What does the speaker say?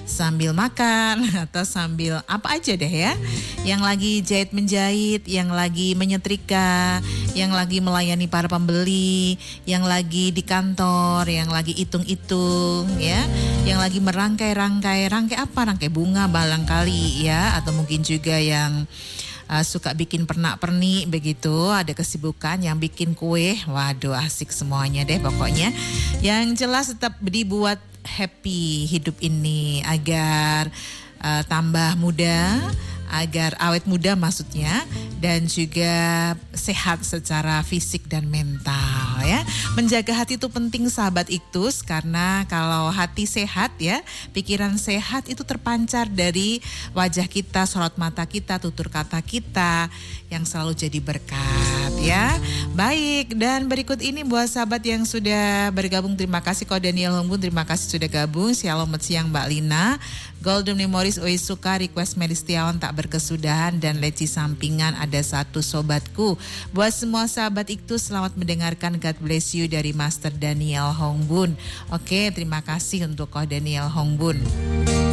sambil makan atau sambil apa aja deh ya. Yang lagi jahit menjahit, yang lagi menyetrika, yang lagi melayani para pembeli, yang lagi di kantor, yang lagi hitung-hitung ya, yang lagi merangkai-rangkai apa? Rangkai bunga barangkali ya, atau mungkin juga yang suka bikin pernak-pernik begitu, ada kesibukan yang bikin kue, waduh asik semuanya deh pokoknya. Yang jelas tetap dibuat happy hidup ini agar tambah muda, agar awet muda maksudnya, dan juga sehat secara fisik dan mental ya. Menjaga hati itu penting sahabat Iktus, karena kalau hati sehat ya, pikiran sehat itu terpancar dari wajah kita, sorot mata kita, tutur kata kita yang selalu jadi berkat ya. Baik, dan berikut ini buat sahabat yang sudah bergabung, terima kasih Ko Daniel Hongbun, terima kasih sudah gabung. Shalom siang Mbak Lina, Golden Memories Oisuka, request Meli Setiawan tak berkesudahan, dan leci sampingan ada satu sobatku. Buat semua sahabat Iktus, selamat mendengarkan, God bless you dari Master Daniel Hongbun. Oke, terima kasih untuk Ko Daniel Hongbun.